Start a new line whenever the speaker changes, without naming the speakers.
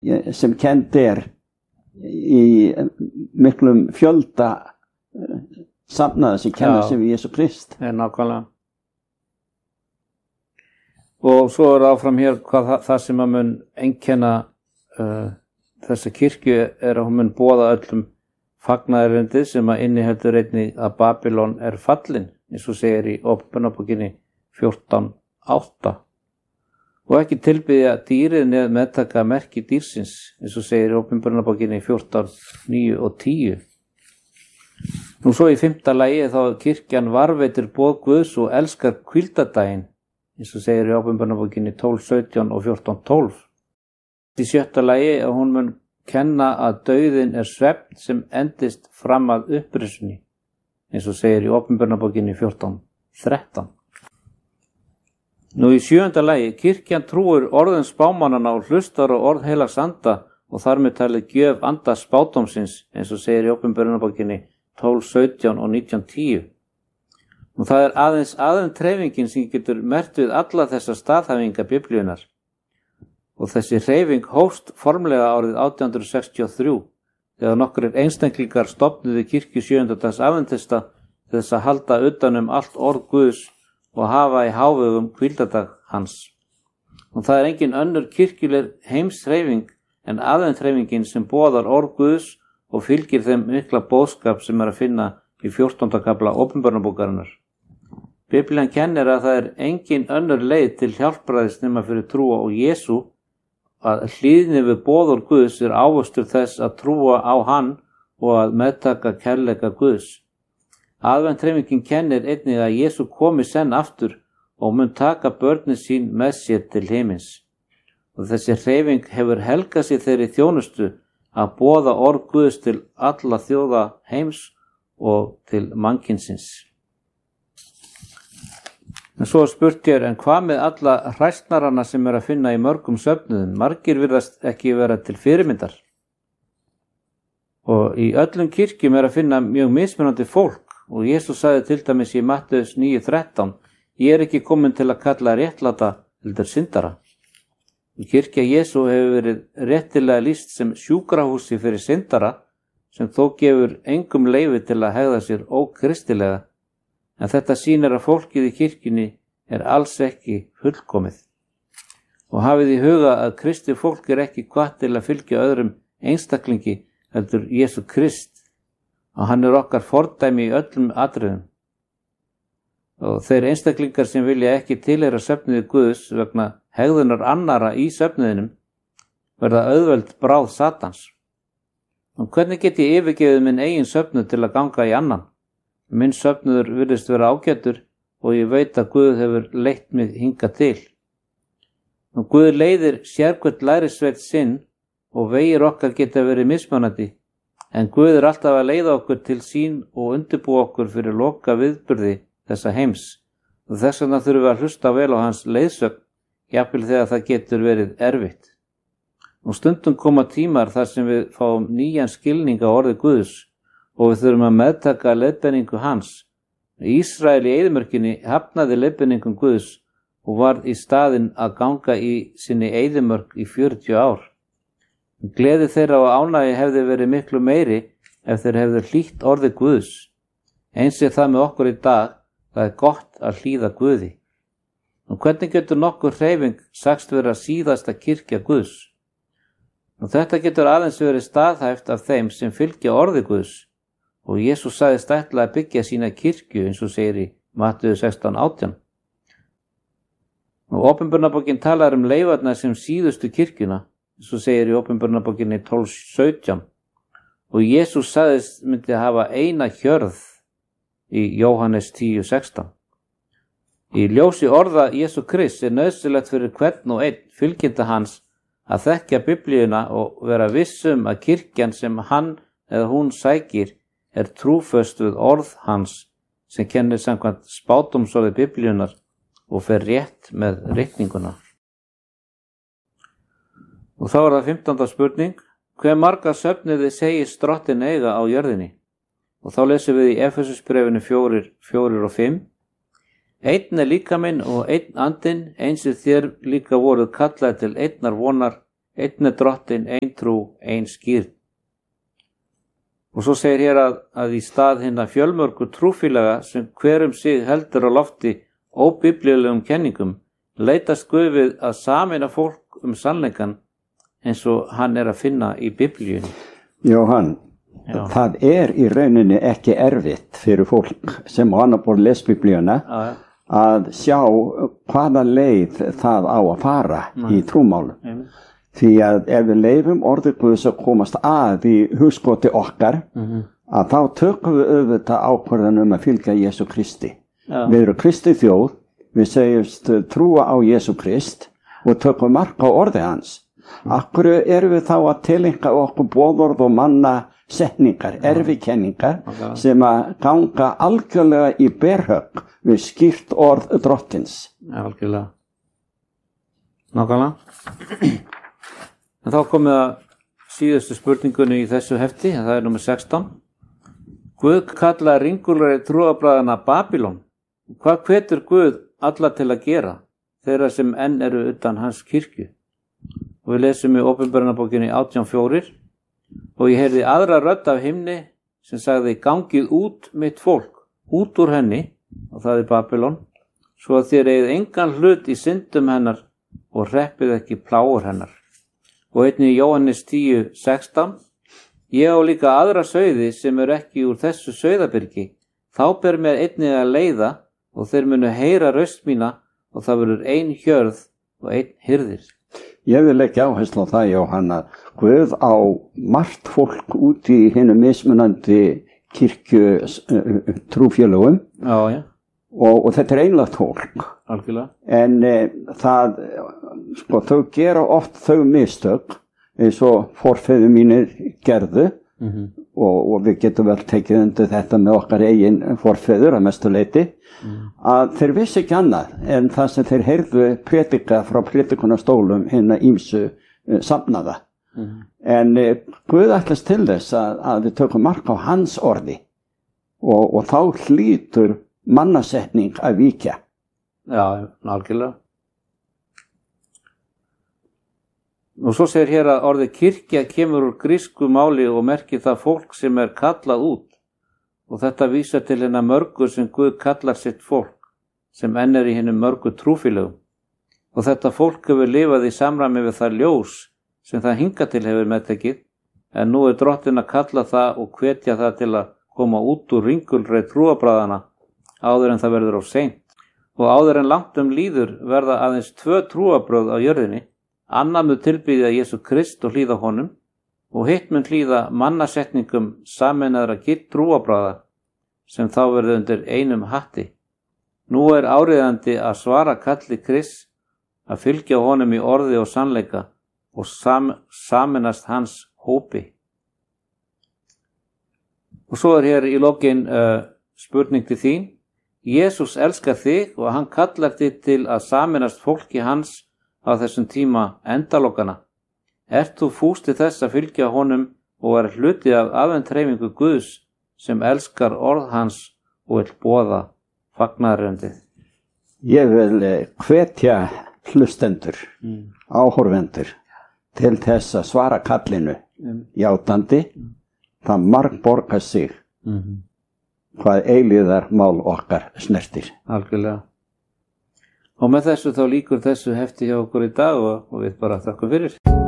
sem kennd í miklum fjölda safnaða sem kenna sig við Jesú Krist.
Nákvæmlega. Og svo áfram hér hvað það sem að mun einkenna þessa kirkju að hún mun boða öllum fagnaðarerindið sem að inniheldur einnig að Babylon fallin, eins og segir í Åpenbarabókinni 14:8. Og ekki tilbiðja dýrið neð meðtaka merki dýrsins, eins og segir í Åpenbarabókinni 14:9 og 10. Nú svo í 5. lagi þá kirkjan varveitir boð Guðs og elskar hvíldardaginn, eins og segir í Åpenbarabókinni 12:17 og 14:12. Í 6. lagi að hún mun kenna að dauðinn svefn sem endist fram að upprisunni, eins og segir í Åpenbarabókinni 14:13. Nú í 7. lagi, kirkjan trúir orðin spámannana og hlustar á orð heilags anda og þar með talið gjöf anda spádómsins, eins og segir í Åpenbarabókinni 12:17 og 19:10. Og það aðeins hreyfingin sem getur merkt við alla þessa staðhæfinga Biblíunnar. Og þessi hreyfing hófst formlega árið 1863 þegar nokkrir einstaklingar stofnuðu kirkju 7. dags aðventista til þess að halda utan allt orð Guðs og hafa í hávegum hvíldardag hans. Og það engin önnur kirkjuleg heimshreyfing en aðventshreyfingin sem boðar orð Guðs og fylgir þeim mikla boðskap sem að finna í 14. kafla Åpenbarabókarinnar. Biblían kennir að það engin önnur leið til hjálpræðis nema fyrir trúa á Jesú, að hlýðni við boðorð Guðs ávöxtur þess að trúa á hann og að meðtaka kærleika Guðs. Aðventshreyfingin kennir einnig að Jesú komi senn aftur og mun taka börnin sín með sér til himins. Og þessi hreyfing hefur helgað sér þeirri þjónustu að boða orð Guðs til alla þjóða heims og til mannkynsins. En svo spurt ég, en hvað með alla hræsnarana sem að finna í mörgum söfnuðum? Margir virðast ekki vera til fyrirmyndar. Og í öllum kirkjum að finna mjög mismunandi fólk og Jesús sagði til dæmis í Mattheus 9:13, ég ekki komin til að kalla réttláta heldur syndara. Kirkja Jesú hefur verið réttilega lýst sem sjúkrahúsi fyrir syndara sem þó gefur engum leyfi til að hegða sér ókristilega, en þetta sýnir að fólkið í kirkjunni alls ekki fullkomið. Og hafið í huga að kristið fólk ekki hvatt til að fylgja öðrum einstaklingi heldur Jesú Krist, og hann okkar fordæmi í öllum atriðum. Og þeir einstaklingar sem vilja ekki tilheyra söfnuði Guðs vegna hegðunar annara í söfnuðinum verða auðveld bráð Satans. Og hvernig get ég yfirgefið minn eigin söfnuð til að ganga í annan? Minn söfnuður virðist vera ágætur og ég veit að Guð hefur leitt mig hingað til. Og Guð leiðir sérhvert lærisveit sinn og vegir okkar geta verið mismunandi, en Guð alltaf að leiða okkur til sín og undirbúa okkur fyrir loka viðburði þessa heims. Og þess vegna þurfum við að hlusta vel á hans leiðsögn, jafnvel þegar það getur verið erfitt. Og stundum koma tímar þar sem við fáum nýjan skilning á orði Guðs og við þurfum að meðtaka leiðbeiningu hans. Ísrael í eyðimörkinni hafnaði leiðbeiningum Guðs og varð í staðinn að ganga í sinni eyðimörk í 40 ár. Gleði þeirra og ánægja hefði verið miklu meiri ef þeir hefðu hlýtt orði Guðs. Eins það með okkur í dag, það gott að hlýða Guði. Og hvernig getur nokkur hreyfing sagst vera síðasta kirkja Guðs? Og þetta getur aðeins verið staðhæft af þeim sem fylgja orði Guðs. Og Jesús sagðist ætla að byggja sína kirkju eins og segir í Mattheus 16:18. Og Åpenbarabókin talar leifarnar sem síðustu kirkjuna, eins og segir í Åpenbarabókinni 12:17. Og Jesús sagðist myndi hafa eina hjörð í Jóhannes 10:16. Í ljósi orða Jesú Krist nauðsynlegt fyrir hvern og einn fylgjenda hans að þekkja Biblíuna og vera vissum að kirkjan sem hann eða hún sækir trúföst við orð hans sem kennir samkvæmt spádómsorði Biblíunnar og fer rétt með reikninguna. Og þá það 15. spurning, hve marga söfnuði segist Drottinn eiga á jörðinni? Og þá lesum við í Efesusbréfinu 4 og 5. Einn líkaminn og einn andinn, eins þér líka voruð kallað til einnar vonar, einn er drottin, ein trú, ein skírn. Og svo segir hér að í stað hinna fjölmörgu trúfélaga sem hver sig heldur á lofti óbiblíulegum kenningum, leitast Guð við að sameina fólk sannleikann eins og hann er að finna í Biblíunni.
Jóhann, það í rauninni ekki erfitt fyrir fólk sem á annar borð les Biblíuna að sjá hvaða leið það á að fara í trúmálum. Því að ef við leifum orðið Guðs að komast að í hugskoti okkar, að þá tökum við auðvitað ákvörðan að fylgja Jesú Kristi. Við erum Kristi þjóð, við segjumst trúa á Jesú Krist og tökum mark á orðið hans. Akkur erum við þá að tileinka okkur boðorð og manna setningar, erfikenningar sem að ganga algjörlega í berhögg við skýrt orð drottins.
Algjörlega. Nákvæmlega. En þá komið að síðustu spurningunni í þessu hefti, það er númer 16. Guð kallaði ringulræði trúarbragðana Babylon. Hvað hvetur Guð alla til að gera, þeirra sem enn eru utan hans kirkju? Og við lesum í Opinberunarbókinni 18:4 og ég heyrði aðra rödd af himni sem sagði gangið út mitt fólk, út úr henni, og það Babylon, svo að þér eigið engan hlut í syndum hennar og hreppið ekki plágur hennar. Og einnig í Jóhannes 10:16, ég á líka aðra sauði sem ekki úr þessu sauðabyrgi, þá ber mér einnig að leiða og þeir munu heyra röst mína og það verður ein hjörð og ein hirðir.
Ég vil ekki áherslu á það, Jóhann, að Guð á margt fólk út í hinum mismunandi kirkju trúfélögum og þetta einlagt fólk.
Algjörlega.
En þau gera oft þau mistök eins og forfeður mínir gerðu og við getum vel tekið undir þetta með okkar eigin forfeður að mestu leyti, að þeir vissi ekki annað en það sem þeir heyrðu predika frá predikunarstólum hinna ýmsu safnaða. En Guð ætlast til þess að við tökum mark á hans orði og þá hlýtur mannasetning að víkja.
Já, algjörlega. Og svo segir hér að orðið kirkja kemur úr grísku máli og merkir það fólk sem er kallað út. Og þetta vísar til hennar mörgu sem Guð kallar sitt fólk, sem enn í hinum mörgu trúfélögum. Og þetta fólk hefur lifað í samræmi við það ljós sem það hingað til hefur meðtekið, en nú drottin að kalla það og hvetja það til að koma út úr ringulreið trúarbragðana áður en það verður of seint. Og áður en langt líður verða aðeins 2 trúarbrögð á jörðinni, annað mun tilbýða Jesú Krist og hlýða honum, og hitt mun hlýða mannasetningum sameinaðra trúarbragða sem þá verður undir einum hatti. Nú áriðandi að svara kalli Krist, að fylgja honum í orði og sannleika og sameinast hans hópi. Og svo hér í lokin spurning til þín. Jesús elskar þig og hann kallar þig til að sameinast fólki hans á þessum tíma endalokana. Ert þú fús til þess að fylgja honum og hluti af afhendreifingu Guðs sem elskar orð hans og vill boða fagnaðarerindið?
Ég vil hvetja hlustendur, áhorfendur til þess að svara kallinu játandi. Það margborgar sig hvað eilíðarmál okkar snertir.
Algjörlega. Og með þessu þá lýkur þessu hefti hjá okkur í dag og við bara þakkum fyrir.